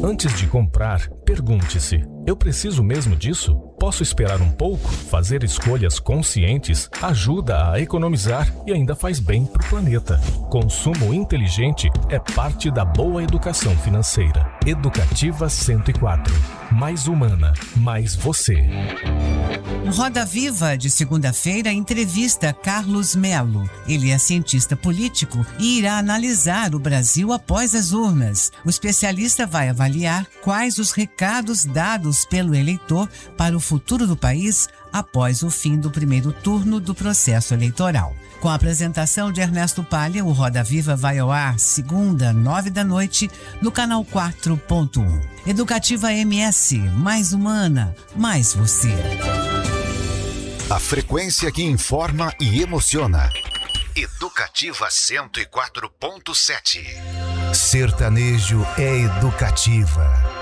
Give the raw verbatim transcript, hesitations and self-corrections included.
Antes de comprar, pergunte-se: eu preciso mesmo disso? Posso esperar um pouco? Fazer escolhas conscientes ajuda a economizar e ainda faz bem para o planeta. Consumo inteligente é parte da boa educação financeira. Educativa cento e quatro. Mais humana, mais você. O Roda Viva de segunda-feira entrevista Carlos Melo. Ele é cientista político e irá analisar o Brasil após as urnas. O especialista vai avaliar quais os recados dados pelo eleitor para o futuro do país após o fim do primeiro turno do processo eleitoral. Com a apresentação de Ernesto Palha, o Roda Viva vai ao ar segunda, nove da noite, no canal quatro ponto um. Educativa M S, mais humana, mais você. A frequência que informa e emociona. Educativa cento e quatro ponto sete. Sertanejo é educativa.